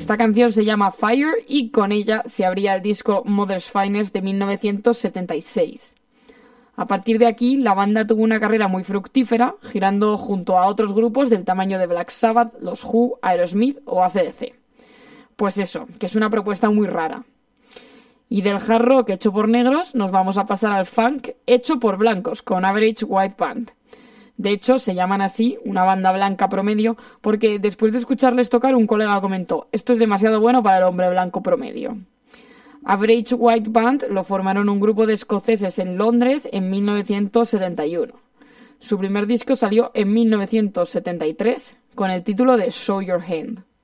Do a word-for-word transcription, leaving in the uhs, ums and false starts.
Esta canción se llama Fire y con ella se abría el disco Mother's Finest de mil novecientos setenta y seis. A partir de aquí, la banda tuvo una carrera muy fructífera, girando junto a otros grupos del tamaño de Black Sabbath, los Who, Aerosmith o A C D C. Pues eso, que es una propuesta muy rara. Y del hard rock hecho por negros nos vamos a pasar al funk hecho por blancos, con Average White Band. De hecho, se llaman así, una banda blanca promedio, porque después de escucharles tocar un colega comentó: esto es demasiado bueno para el hombre blanco promedio. Average White Band lo formaron un grupo de escoceses en Londres en mil novecientos setenta y uno. Su primer disco salió en mil novecientos setenta y tres con el título de Show Your Hand.